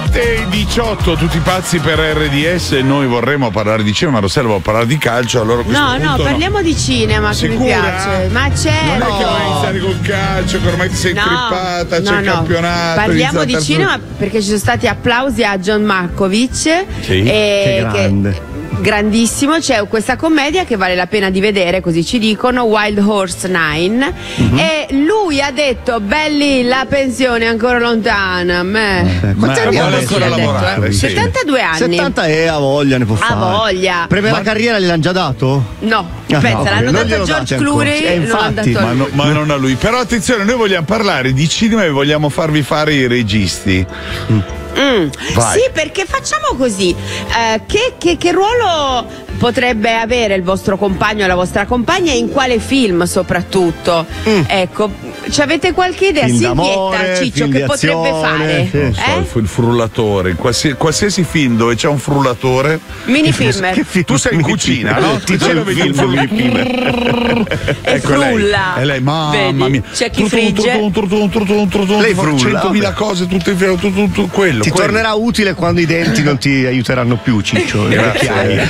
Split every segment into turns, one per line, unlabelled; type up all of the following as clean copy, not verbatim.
7:18, tutti pazzi per RDS. Noi vorremmo parlare di cinema, Rossella vuole parlare di calcio. Allora
no, parliamo di cinema. Che mi piace. Ma certo.
Non è che vai a iniziare col calcio, che ormai ti sei trippata, c'è il campionato.
Parliamo di cinema perché ci sono stati applausi a John Malkovich.
Sì, che grande.
Grandissimo, c'è questa commedia che vale la pena di vedere, così ci dicono, Wild Horse 9, e lui ha detto: belli, la pensione è ancora lontana.
Quanti anni vuole ancora lavorare?
72 anni.
70 ha voglia, ne può fare.
Ha voglia.
Per la carriera gliel'hanno già dato?
No, aspetta, l'hanno dato a George Clooney,
infatti,
ma non a lui. Però attenzione, noi vogliamo parlare di cinema e vogliamo farvi fare i registi.
Sì, perché facciamo così. Che ruolo potrebbe avere il vostro compagno o la vostra compagna e in quale film soprattutto? Ecco, ci avete qualche idea? Silvietta, Ciccio, che potrebbe fare?
Il frullatore, qualsiasi film dove c'è un frullatore.
Minifilmer.
Tu sei in cucina, no? Ti c'è il film minifilmer.
E frulla.
E lei, mamma mia.
C'è chi frigge.
Lei frulla
100.000 cose, tutto quello.
Ti tornerà utile quando i denti non ti aiuteranno più, Ciccio. Le occhiaie.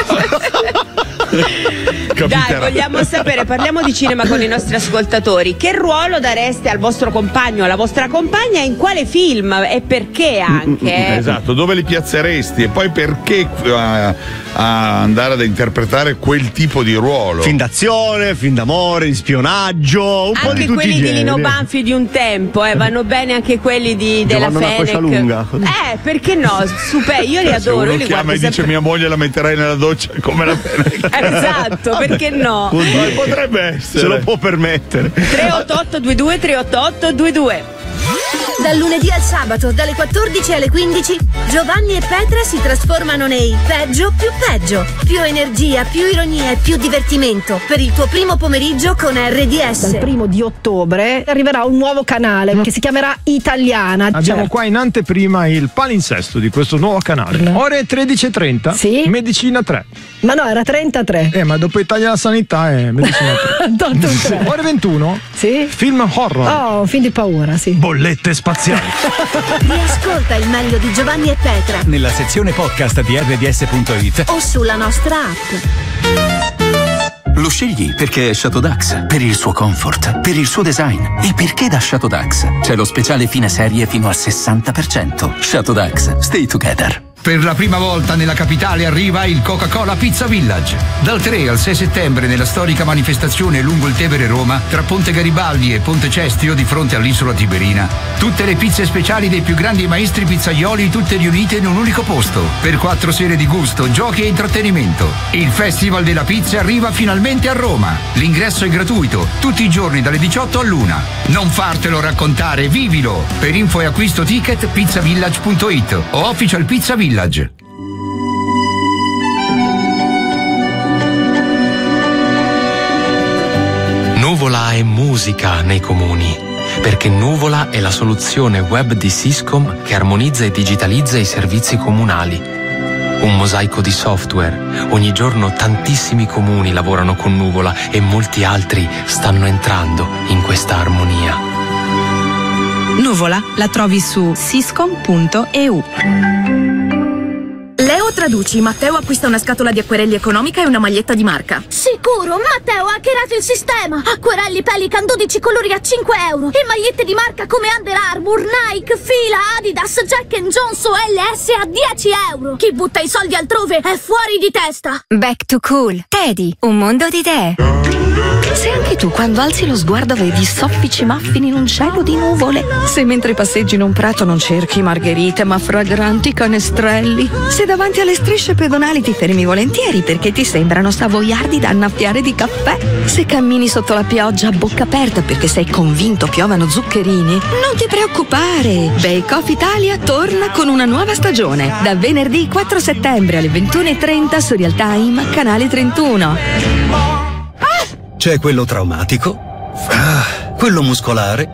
Dai, vogliamo sapere, parliamo di cinema con i nostri ascoltatori. Che ruolo dareste al vostro compagno o alla vostra compagna e in quale film e perché anche?
Esatto, dove li piazzeresti e poi perché andare ad interpretare quel tipo di ruolo?
Film d'azione, film d'amore, di spionaggio, un po' di tutti i generi. Anche
quelli di Lino Banfi di un tempo, vanno bene anche quelli della Fenech.
Lunga.
Perché no? Io li adoro.
Uno chiama e dice: mia moglie la metterai nella doccia come la Fenech.
Esatto, perché no?
Potrebbe essere.
Se lo può permettere.
388 22 388 22.
Dal lunedì al sabato, dalle 14 alle 15, Giovanni e Petra si trasformano nei peggio più peggio. Più energia, più ironia e più divertimento per il tuo primo pomeriggio con RDS.
Dal 1° ottobre arriverà un nuovo canale che si chiamerà Italiana.
Abbiamo qua in anteprima il palinsesto di questo nuovo canale. Ore 13:30.
Sì.
Medicina 3.
Ma no, era 33.
Ma dopo Italia la sanità è Medicina 3. Ore 21.
Sì.
Film horror.
Oh, film di paura, sì.
Bollette spaziali.
Riascolta il meglio di Giovanni e Petra
nella sezione podcast di rds.it
o sulla nostra app.
Lo scegli perché è Chateau Dax, per il suo comfort, per il suo design e perché da Chateau Dax c'è lo speciale fine serie fino al 60%. Chateau Dax, stay together.
Per la prima volta nella capitale arriva il Coca-Cola Pizza Village. Dal 3 al 6 settembre nella storica manifestazione lungo il Tevere Roma, tra Ponte Garibaldi e Ponte Cestio di fronte all'isola Tiberina. Tutte le pizze speciali dei più grandi maestri pizzaioli, tutte riunite in un unico posto. Per 4 sere di gusto, giochi e intrattenimento. Il Festival della Pizza arriva finalmente a Roma. L'ingresso è gratuito, tutti i giorni dalle 18 all'1. Non fartelo raccontare, vivilo! Per info e acquisto ticket pizzavillage.it o Official Pizza Village.
Nuvola è musica nei comuni, perché Nuvola è la soluzione web di Syscom che armonizza e digitalizza i servizi comunali. Un mosaico di software. Ogni giorno tantissimi comuni lavorano con Nuvola e molti altri stanno entrando in questa armonia.
Nuvola la trovi su syscom.eu.
Leo traduci, Matteo acquista una scatola di acquerelli economica e una maglietta di marca.
Sicuro, Matteo ha hackerato il sistema. Acquerelli Pelican 12 colori a 5 euro e magliette di marca come Under Armour, Nike, Fila, Adidas, Jack & Jones o LS a 10 euro. Chi butta i soldi altrove è fuori di testa.
Back to Cool. Teddy, un mondo di idee. Se anche tu quando alzi lo sguardo vedi soffici muffin in un cielo di nuvole, se mentre passeggi in un prato non cerchi margherite ma fragranti canestrelli, se davanti alle strisce pedonali ti fermi volentieri perché ti sembrano savoiardi da annaffiare di caffè, se cammini sotto la pioggia a bocca aperta perché sei convinto piovano zuccherini, non ti preoccupare, Bake Off Italia torna con una nuova stagione da venerdì 4 settembre alle 21:30 su Real Time, canale 31.
C'è quello traumatico, quello muscolare,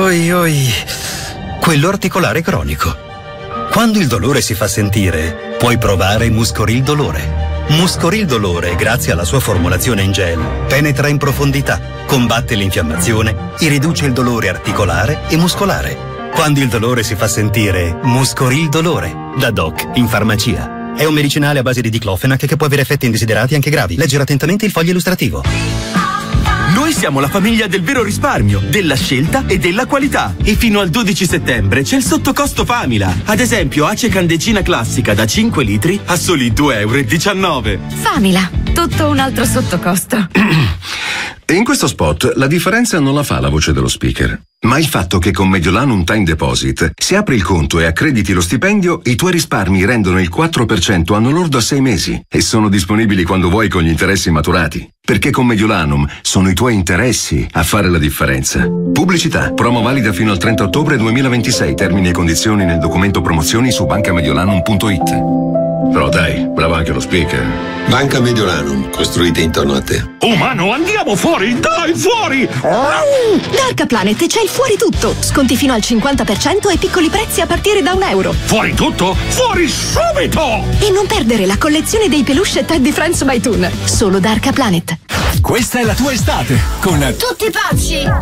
quello articolare cronico. Quando il dolore si fa sentire, puoi provare Muscoril Dolore. Muscoril Dolore, grazie alla sua formulazione in gel, penetra in profondità, combatte l'infiammazione e riduce il dolore articolare e muscolare.
Quando il dolore si fa sentire, Muscoril Dolore, da Doc, in farmacia. È un medicinale a base di diclofenac che può avere effetti indesiderati anche gravi. Leggere attentamente il foglio illustrativo.
Noi siamo la famiglia del vero risparmio, della scelta e della qualità. E fino al 12 settembre c'è il sottocosto Famila. Ad esempio, Ace Candecina classica da 5 litri a soli 2,19 euro.
Famila, tutto un altro sottocosto.
E in questo spot la differenza non la fa la voce dello speaker, ma il fatto che con Mediolanum Time Deposit, se apri il conto e accrediti lo stipendio, i tuoi risparmi rendono il 4% anno lordo a 6 mesi e sono disponibili quando vuoi con gli interessi maturati. Perché con Mediolanum sono i tuoi interessi a fare la differenza. Pubblicità. Promo valida fino al 30 ottobre 2026. Termini e condizioni nel documento promozioni su bancamediolanum.it. Però dai, bravo anche lo speaker.
Banca Mediolanum, costruite intorno a te.
Umano, andiamo fuori! Dai, fuori!
Da Arcaplanet c'è il fuori tutto. Sconti fino al 50% e piccoli prezzi a partire da €1.
Fuori tutto? Fuori subito!
E non perdere la collezione dei peluche Teddy Friends by Toon. Solo da Arcaplanet.
Questa è la tua estate con
Tutti pazzi!